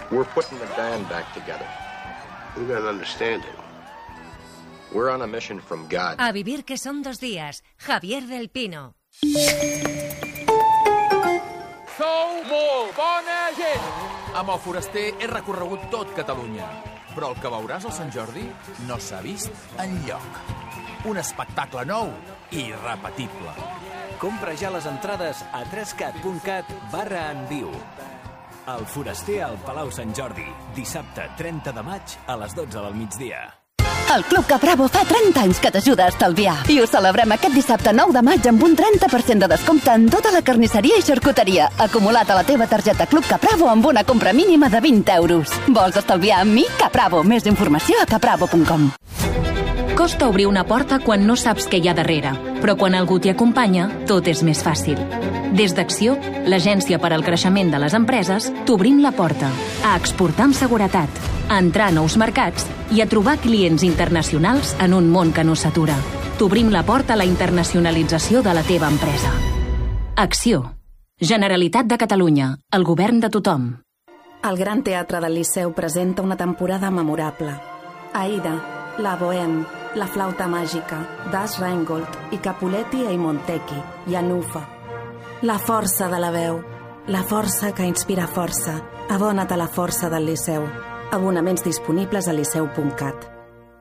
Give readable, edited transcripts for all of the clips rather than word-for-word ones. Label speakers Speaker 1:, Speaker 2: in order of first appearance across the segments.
Speaker 1: We're putting the band back together.
Speaker 2: We don't understand it.
Speaker 1: We're on a mission from God.
Speaker 3: A vivir que son 2 días. Javier del Pino.
Speaker 4: Sou molt bona gent! Amb el foraster he recorregut tot Catalunya, però el que veuràs al Sant Jordi no s'ha vist enlloc. Un espectacle nou i irrepetible.
Speaker 5: Compra ja les entrades a trescat.cat/enviu. El foraster al Palau Sant Jordi, dissabte 30 de maig a les 12 del migdia.
Speaker 6: El Club Capravo fa 30 anys que t'ajuda a estalviar. I ho celebrem aquest dissabte 9 de maig amb un 30% de descompte en tota la carnisseria i xarcuteria, acumulat a la teva targeta Club Capravo amb una compra mínima de 20 euros. Vols estalviar amb mi? Capravo. Més informació a capravo.com.
Speaker 7: Costa obrir una porta quan no saps què hi ha darrere, però quan algú t'hi acompanya, tot és més fàcil. Des d'Acció, l'agència per al creixement de les empreses, t'obrim la porta a exportar amb seguretat, a entrar a nous mercats i a trobar clients internacionals en un món que no s'atura. T'obrim la porta a la internacionalització de la teva empresa. Acció. Generalitat de Catalunya. El govern de tothom.
Speaker 8: El Gran Teatre del Liceu presenta una temporada memorable. Aida, La Bohème, La Flauta Màgica, Das Rheingold i Capuletti e Montecchi, i Anufa. La força de la veu, la força que inspira força. Abona't a la força del Liceu. Abonaments disponibles a liceu.cat.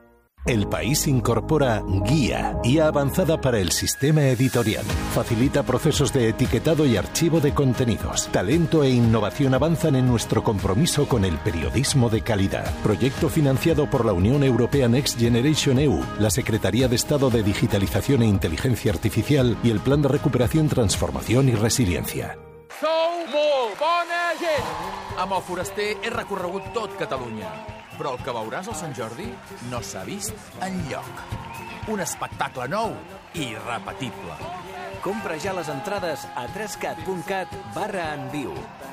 Speaker 9: El País incorpora Guía avanzada para el sistema editorial. Facilita procesos de etiquetado y archivo de contenidos. Talento e innovación avanzan en nuestro compromiso con el periodismo de calidad. Proyecto financiado por la Unión Europea Next Generation EU, la Secretaría de Estado de Digitalización e Inteligencia Artificial y el Plan de Recuperación, Transformación y Resiliencia.
Speaker 4: Sou molt bona gent! Amb el foraster he recorregut tot Catalunya, però el que veuràs al Sant Jordi no s'ha vist enlloc. Un espectacle nou i irrepetible.
Speaker 5: Compra ja les entrades a trescat.cat/enviu.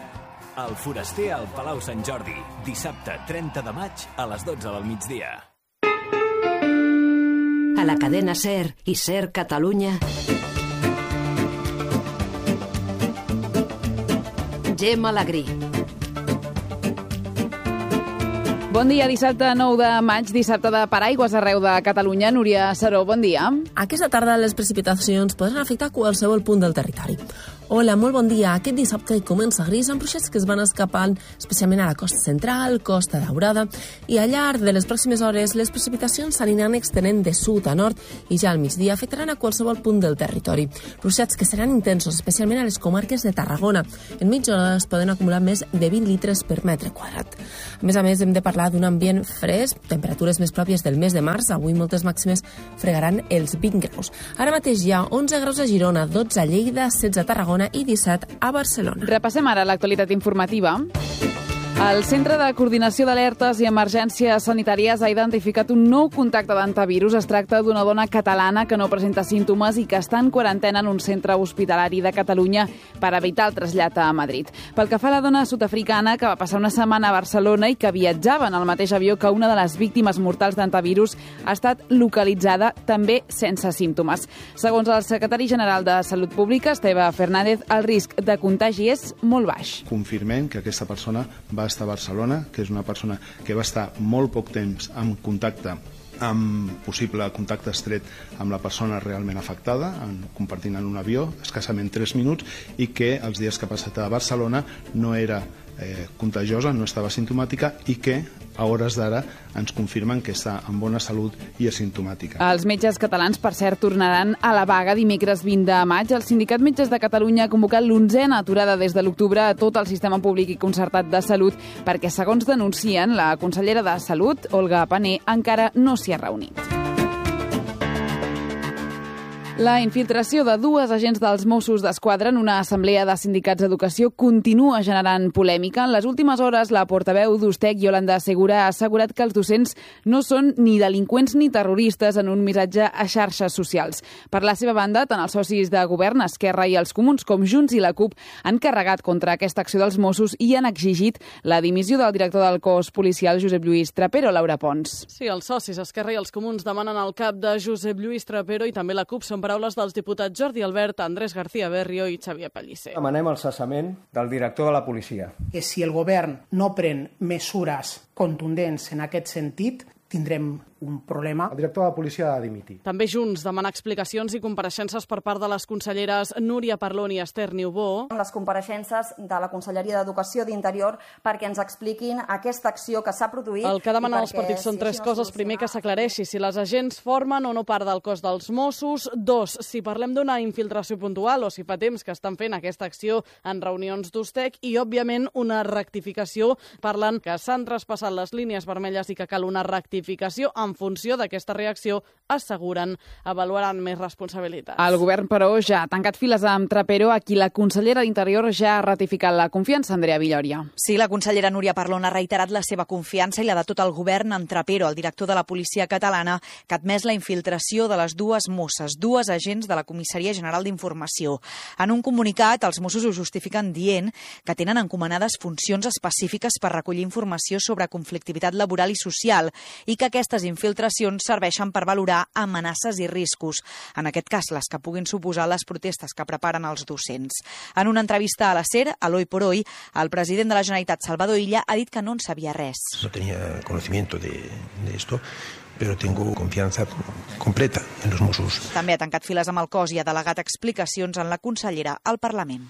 Speaker 5: El foraster al Palau Sant Jordi, dissabte 30 de maig a les 12 del migdia.
Speaker 10: A la cadena SER i SER Catalunya, Gemma Alegrí.
Speaker 11: Bon dia, dissabte 9 de maig, dissabte de paraigües arreu de Catalunya. Núria Saró, bon dia.
Speaker 12: Aquesta tarda les precipitacions podran afectar qualsevol punt del territori. Hola, molt bon dia. Aquest dissabte comença gris amb ruixats que es van escapant especialment a la costa central, Costa Daurada, i al llarg de les pròximes hores les precipitacions s'aniran extenent de sud a nord i ja al migdia afectaran a qualsevol punt del territori. Ruixats que seran intensos, especialment a les comarques de Tarragona. En mitja hora es poden acumular més de 20 litres per metre quadrat. A més, hem de parlar d'un ambient fresc, temperatures més pròpies del mes de març. Avui moltes màximes fregaran els 20 graus. Ara mateix hi ha 11 graus a Girona, 12 a Lleida, 16 a Tarragona i 17 a Barcelona.
Speaker 11: Repassem ara l'actualitat informativa. El Centre de Coordinació d'Alertes i Emergències Sanitàries ha identificat un nou contacte d'antivirus. Es tracta d'una dona catalana que no presenta símptomes i que està en quarantena en un centre hospitalari de Catalunya per evitar el trasllat a Madrid. Pel que fa a la dona sud-africana que va passar una setmana a Barcelona i que viatjava en el mateix avió que una de les víctimes mortals d'antivirus, ha estat localitzada també sense símptomes. Segons el secretari general de Salut Pública, Esteve Fernández, el risc de contagi és molt baix.
Speaker 13: Confirmem que aquesta persona va estar a Barcelona, que és una persona que va estar molt poc temps en contacte, amb possible contacte estret amb la persona realment afectada, compartint en un avió, escassament 3 minuts, i que els dies que ha passat a Barcelona no era contagiosa, no estava simptomàtica i que a hores d'ara ens confirmen que està en bona salut i asimptomàtica.
Speaker 11: Els metges catalans, per cert, tornaran a la vaga dimecres 20 de maig. El Sindicat Metges de Catalunya ha convocat l'11a aturada des de l'octubre a tot el sistema públic i concertat de salut perquè, segons denuncien, la consellera de Salut, Olga Pané, encara no s'hi ha reunit. La infiltració de 2 agents dels Mossos d'Esquadra en una assemblea de sindicats d'educació continua generant polèmica. En les últimes hores, la portaveu d'Ustec, Yolanda Segura, ha assegurat que els docents no són ni delinqüents ni terroristes en un missatge a xarxes socials. Per la seva banda, tant els socis de govern, Esquerra i els Comuns, com Junts i la CUP, han carregat contra aquesta acció dels Mossos i han exigit la dimissió del director del cos policial, Josep Lluís Trapero. Laura Pons.
Speaker 14: Sí, els socis Esquerra i els Comuns demanen el cap de Josep Lluís Trapero i també la CUP són paraules dels diputats Jordi Albert, Andrés García Berrio i Xavier Pellicer.
Speaker 15: Demanem el cessament del director de la policia.
Speaker 16: Que si el govern no pren mesures contundents en aquest sentit, tindrem un problema.
Speaker 15: El director de la policia ha de dimitir.
Speaker 14: També Junts demana explicacions i compareixences per part de les conselleres Núria Parlon i Esther Niubó.
Speaker 17: Les compareixences de la Conselleria d'Educació d'Interior perquè ens expliquin aquesta acció que s'ha produït.
Speaker 14: El que demanen els partits són tres coses. Primer, que s'aclareixi si les agents formen o no part del cos dels Mossos. 2, si parlem d'una infiltració puntual o si fa temps que estan fent aquesta acció en reunions d'USTEC. I, òbviament, una rectificació. Parlen que s'han traspassat les línies vermelles i que cal una rectificació. En funció d'aquesta reacció, asseguren, avaluaran més responsabilitats.
Speaker 11: El govern, però, ja ha tancat files amb Trapero, a qui la consellera d'Interior ja ha ratificat la confiança, Andrea Villoria.
Speaker 18: Sí, la consellera Núria Parlon ha reiterat la seva confiança i la de tot el govern en Trapero, el director de la policia catalana, que ha admès la infiltració de les dues Mosses, dues agents de la Comissaria General d'Informació. En un comunicat, els Mossos ho justifiquen dient que tenen encomanades funcions específiques per recollir informació sobre conflictivitat laboral i social i que aquestes infiltracions serveixen per valorar amenaces i riscos, en aquest cas les que puguin suposar les protestes que preparen els docents. En una entrevista a la SER, a l'Hoy por Hoy, el president de la Generalitat, Salvador Illa, ha dit que no en sabia res.
Speaker 19: No tenía conocimiento de esto, pero tengo confianza completa en los Mossos.
Speaker 18: També ha tancat files amb el cos i ha delegat explicacions en la consellera al Parlament.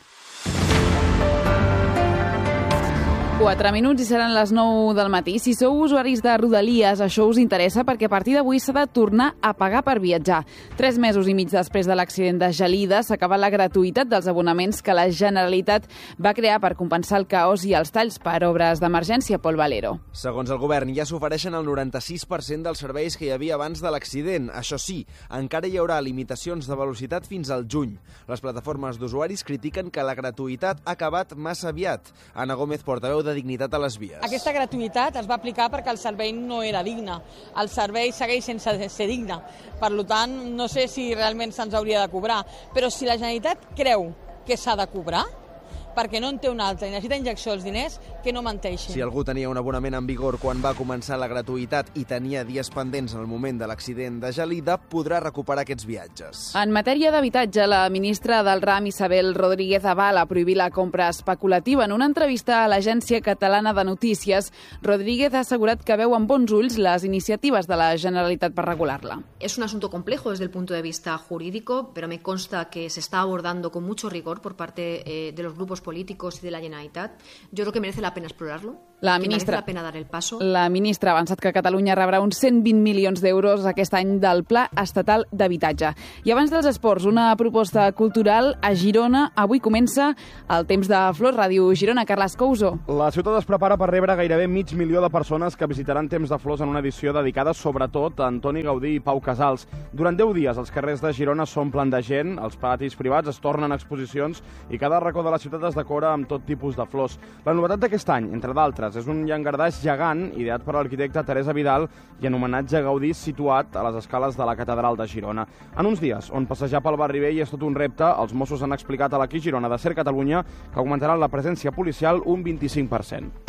Speaker 11: 4 minuts i seran les 9 del matí. Si sou usuaris de Rodalies, això us interessa perquè a partir d'avui s'ha de tornar a pagar per viatjar. 3 mesos i mig després de l'accident de Gelida s'acaba la gratuïtat dels abonaments que la Generalitat va crear per compensar el caos i els talls per obres d'emergència. Pol Valero.
Speaker 20: Segons el govern, ja s'ofereixen el 96% dels serveis que hi havia abans de l'accident. Això sí, encara hi haurà limitacions de velocitat fins al juny. Les plataformes d'usuaris critiquen que la gratuïtat ha acabat massa aviat. Ana Gómez, portaveu de Dignitat a les Vies.
Speaker 21: Aquesta gratuïtat es va aplicar perquè el servei no era digne. El servei segueix sense ser digne. Per tant, no sé si realment se'ns hauria de cobrar. Però si la Generalitat creu que s'ha de cobrar, perquè no en té un altre i necessita injecció els diners, que no menteixin.
Speaker 20: Si algú tenia un abonament en vigor quan va començar la gratuïtat i tenia dies pendents en el moment de l'accident de Gelida, podrà recuperar aquests viatges.
Speaker 11: En matèria d'habitatge, la ministra del RAM, Isabel Rodríguez, avala prohibir la compra especulativa. En una entrevista a l'Agència Catalana de Notícies, Rodríguez ha assegurat que veu amb bons ulls les iniciatives de la Generalitat per regular-la.
Speaker 22: Es un asunto complejo desde el punto de vista jurídico, pero me consta que se está abordando con mucho rigor por parte de los grupos políticos y de la Generalitat. Yo creo que merece la pena explorarlo, merece la pena dar el paso.
Speaker 11: La ministra ha avançat que Catalunya rebrà uns 120 milions d'euros aquest any del Pla Estatal d'Habitatge. I abans dels esports, una proposta cultural a Girona. Avui comença el Temps de Flors, Ràdio Girona. Carles Couso.
Speaker 23: La ciutat es prepara per rebre gairebé 500.000 de persones que visitaran Temps de Flors en una edició dedicada sobretot a Antoni Gaudí i Pau Casals. Durant 10 dies els carrers de Girona s'omplen de gent, els patis privats es tornen exposicions i cada racó de la ciutat es decora amb tot tipus de flors. La novetat d'aquest any, entre d'altres, és un llangardaix gegant ideat per l'arquitecta Teresa Vidal i en homenatge a Gaudí situat a les escales de la Catedral de Girona. En uns dies on passejar pel barri vell és tot un repte, els Mossos han explicat a l'Equip Girona de Ser Catalunya que augmentaran la presència policial un 25%.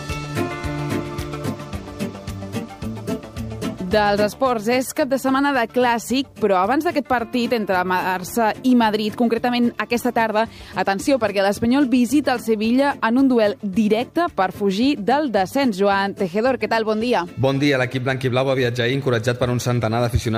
Speaker 11: Dels esports, és cap de setmana de clàssic, però abans d'aquest partit entre Barça i Madrid, concretament aquesta tarda, atenció, perquè l'Espanyol visita el Sevilla en un duel directe per fugir del descens. Joan Tejedor, què tal? Bon dia.
Speaker 24: Bon dia. L'equip blanc i blau va viatjar ahir encoratjat per un centenar d'aficionats